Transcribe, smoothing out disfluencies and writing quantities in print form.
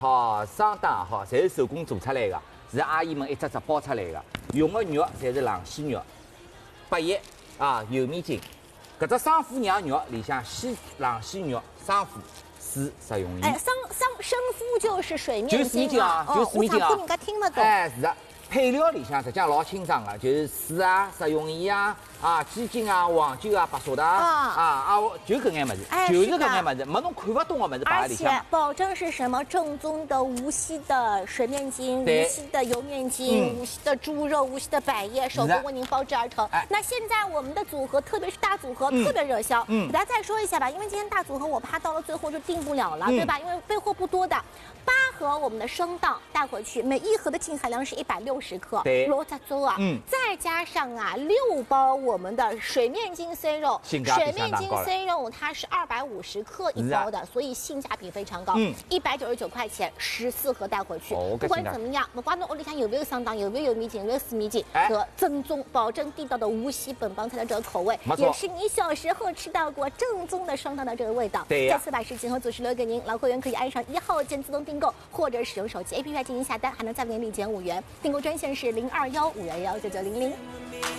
好，双档好，侪是手工做出来的，是阿姨们一只只包出来的。用的肉侪是狼鲜肉，8叶啊油面筋。搿只生腐羊肉里向狼鲜肉、生腐、水食用盐。 哎，生腐就是水面就是水面筋啊，就是水面筋啊。 我人家听不懂。 哎，是的。配料里向实际上老清爽的，就是水啊、食用盐啊、鸡精啊、黄酒啊、白砂糖就搿眼物事，就是搿眼物事，没侬看不懂的物事摆在里向。 而且保证是什么正宗的无锡的水面筋、无锡的油面筋、无锡的猪肉、无锡的百叶，手工为您包制而成。那现在我们的组合，特别是大组合，特别热销。给大家再说一下吧，因为今天大组合我怕到了最后就订不了了，对吧？因为备货不多的。8盒我们的生档带回去，每一盒的净含量是160克，罗扎州啊，再加上6包我们的水面筋 C 肉，水面筋 C 肉它是250克一包的，所以性价比非常高，199块钱14盒带回去。不管怎么样，不管侬屋里向有没有生档，有没有油面筋，有没有水面筋，和正宗保证地道的无锡本帮菜的这个口味，也是你小时候吃到过正宗的双档的这个味道。这次把时间和组织留给您，老会员可以按上1号键自动订购，或者使用手机 APP 进行下单，还能再为您立减5元。订购专线是0215119900。